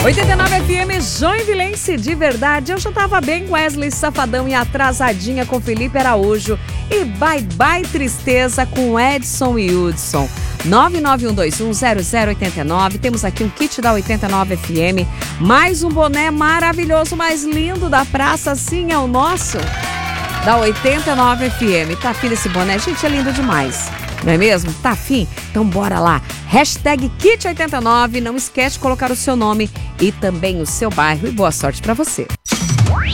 89 FM Joinvilense de verdade. Eu já tava bem com Wesley Safadão e Atrasadinha com Felipe Araújo. E Bye Bye Tristeza com Edson e Hudson. 991210089. Temos aqui um kit da 89 FM. Mais um boné maravilhoso, mais lindo da praça. Sim, é o nosso. Da 89 FM. Tá afim desse boné? Gente, é lindo demais. Não é mesmo? Tá afim? Então bora lá. Hashtag Kit89. Não esquece de colocar o seu nome e também o seu bairro. E boa sorte pra você.